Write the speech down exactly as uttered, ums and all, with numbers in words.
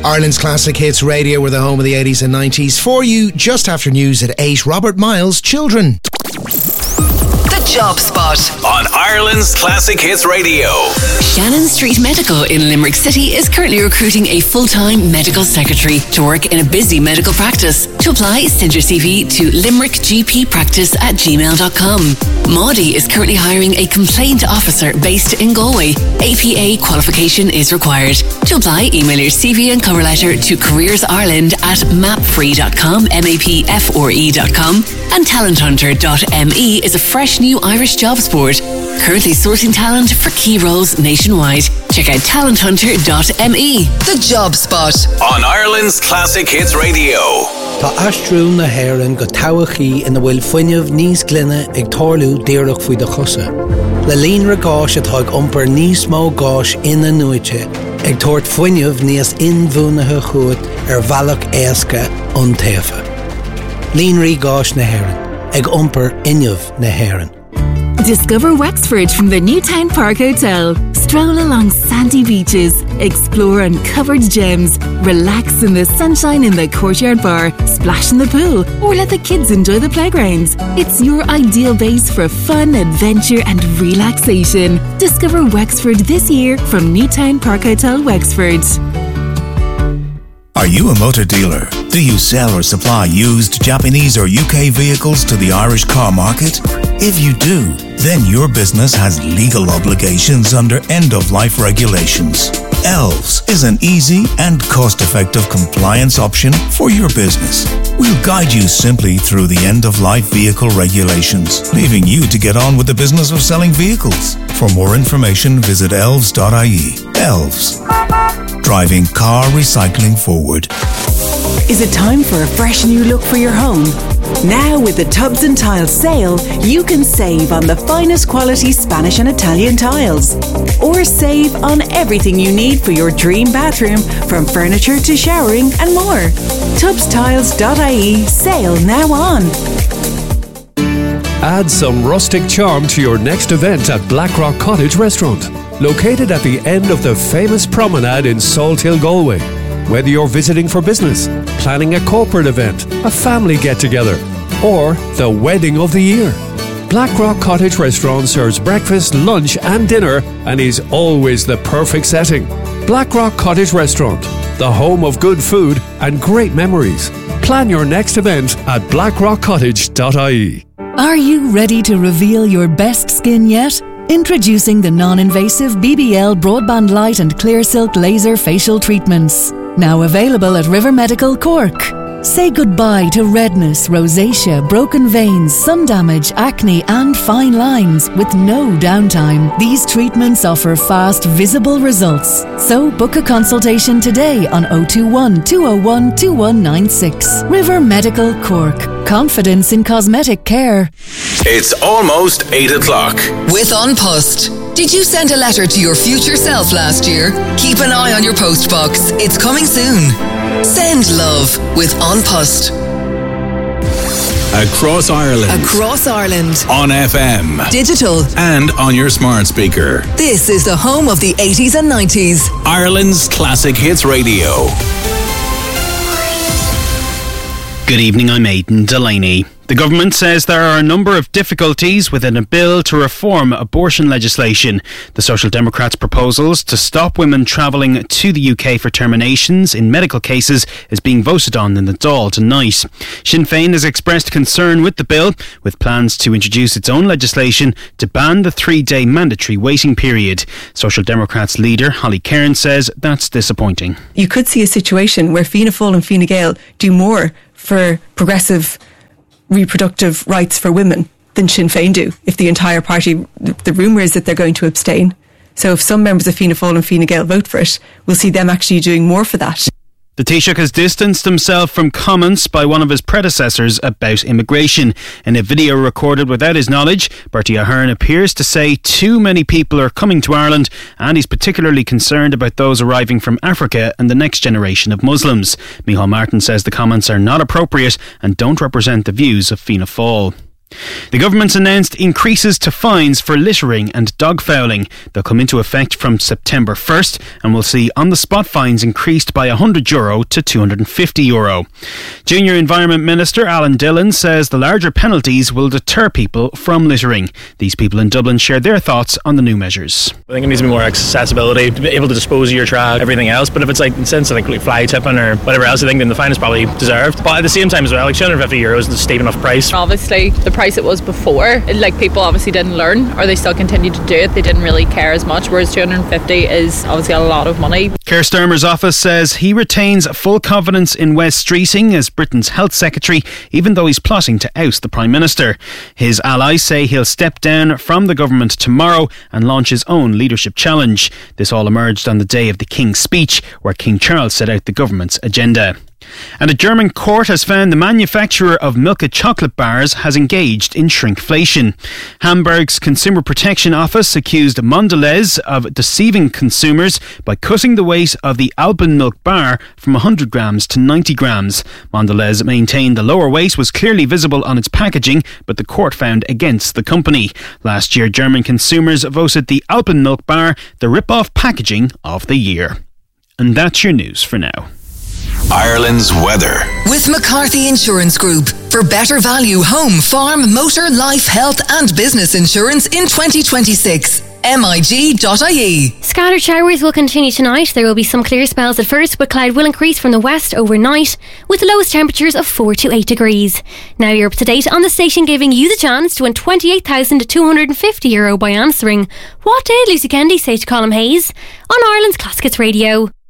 Ireland's Classic Hits Radio were the home of the eighties and nineties. For you, just after news at eight, Robert Miles, Children. The Job Spot on Ireland's Classic Hits Radio. Shannon Street Medical in Limerick City is currently recruiting a full-time medical secretary to work in a busy medical practice. To apply, send your C V to limerickgppractice at gmail dot com. Maudie is currently hiring a complaint officer based in Galway. A P A qualification is required. To apply, email your C V and cover letter to careersireland at mapfree dot com, M A P F R E dot com, and talent hunter dot M E is a fresh new Irish jobs board, currently sourcing talent for key roles nationwide. Check out talent hunter dot M E. The Job Spot on Ireland's Classic Hits Radio. Tá astrún na haireann go tawachaí ina bhfuil fuinneamh níos glynne ag tarlú díreach faoi de chusa. Le líonra gáis atá ag iompar níos mó gáis ina nuaite ag tuairt fuinneamh níos inmhúnathe chuat ar bhealach éasca an taofa. Líonraí gáis na haireann ag iompar inneamh na haireann. Discover Wexford from the Newtown Park Hotel. Stroll along sandy beaches, explore uncovered gems, relax in the sunshine in the courtyard bar, splash in the pool, or let the kids enjoy the playgrounds. It's your ideal base for fun, adventure and relaxation. Discover Wexford this year from Newtown Park Hotel, Wexford. Are you a motor dealer? Do you sell or supply used Japanese or U K vehicles to the Irish car market? If you do, then your business has legal obligations under end-of-life regulations. Elves is an easy and cost-effective compliance option for your business. We'll guide you simply through the end-of-life vehicle regulations, leaving you to get on with the business of selling vehicles. For more information, visit elves dot I E. Elves. Driving car recycling forward. Is it time for a fresh new look for your home? Now with the Tubs and Tiles sale, you can save on the finest quality Spanish and Italian tiles. Or save on everything you need for your dream bathroom, from furniture to showering and more. tubs tiles dot I E, sale now on. Add some rustic charm to your next event at Blackrock Cottage Restaurant, located at the end of the famous promenade in Salthill, Galway. Whether you're visiting for business, planning a corporate event, a family get-together, or the wedding of the year, Blackrock Cottage Restaurant serves breakfast, lunch and dinner and is always the perfect setting. Blackrock Cottage Restaurant, the home of good food and great memories. Plan your next event at blackrock cottage dot I E. Are you ready to reveal your best skin yet? Introducing the non-invasive B B L Broadband Light and Clear Silk Laser Facial Treatments. Now available at River Medical Cork. Say goodbye to redness, rosacea, broken veins, sun damage, acne and fine lines with no downtime. These treatments offer fast, visible results. So book a consultation today on oh two one, two oh one, two one nine six. River Medical Cork. Confidence in cosmetic care. It's almost eight o'clock. With An Post. Did you send a letter to your future self last year? Keep an eye on your post box. It's coming soon. Send love with An Post. Across Ireland. Across Ireland. On F M. Digital. And on your smart speaker. This is the home of the eighties and nineties. Ireland's Classic Hits Radio. Good evening, I'm Aidan Delaney. The government says there are a number of difficulties within a bill to reform abortion legislation. The Social Democrats' proposals to stop women travelling to the U K for terminations in medical cases is being voted on in the Dáil tonight. Sinn Féin has expressed concern with the bill, with plans to introduce its own legislation to ban the three-day mandatory waiting period. Social Democrats leader Holly Cairns says that's disappointing. You could see a situation where Fianna Fáil and Fine Gael do more for progressive reproductive rights for women than Sinn Féin do. If the entire party, the rumour is that they're going to abstain. So if some members of Fianna Fáil and Fine Gael vote for it, we'll see them actually doing more for that. The Taoiseach has distanced himself from comments by one of his predecessors about immigration. In a video recorded without his knowledge, Bertie Ahern appears to say too many people are coming to Ireland, and he's particularly concerned about those arriving from Africa and the next generation of Muslims. Micheál Martin says the comments are not appropriate and don't represent the views of Fianna Fáil. The government's announced increases to fines for littering and dog fouling. They'll come into effect from September first and will see on-the-spot fines increased by one hundred euro to two hundred fifty euro. Junior Environment Minister Alan Dillon says the larger penalties will deter people from littering. These people in Dublin shared their thoughts on the new measures. I think it needs to be more accessibility, to be able to dispose of your trash, everything else. But if it's like in the sense of like fly tipping or whatever else, I think then the fine is probably deserved. But at the same time as well, like two hundred fifty euros is a steep enough price. Obviously, the price it was before, like people obviously didn't learn, or they still continued to do it. They didn't really care as much, whereas two hundred fifty is obviously a lot of money. Keir Starmer's office says he retains full confidence in Wes Streeting as Britain's health secretary, even though he's plotting to oust the Prime Minister. His allies say he'll step down from the government tomorrow and launch his own leadership challenge. This all emerged on the day of the King's speech, where King Charles set out the government's agenda. And a German court has found the manufacturer of Milka chocolate bars has engaged in shrinkflation. Hamburg's Consumer Protection Office accused Mondelez of deceiving consumers by cutting the weight of the Alpenmilk bar from one hundred grams to ninety grams. Mondelez maintained the lower weight was clearly visible on its packaging, but the court found against the company. Last year, German consumers voted the Alpenmilk bar the rip-off packaging of the year. And that's your news for now. Ireland's weather. With McCarthy Insurance Group. For better value home, farm, motor, life, health and business insurance in twenty twenty-six. M I G dot I E. Scattered showers will continue tonight. There will be some clear spells at first, but cloud will increase from the west overnight, with the lowest temperatures of four to eight degrees. Now you're up to date on the station, giving you the chance to win twenty-eight thousand two hundred fifty euro by answering, what did Lucy Kennedy say to Colin Hayes on Ireland's Classic Hits Radio?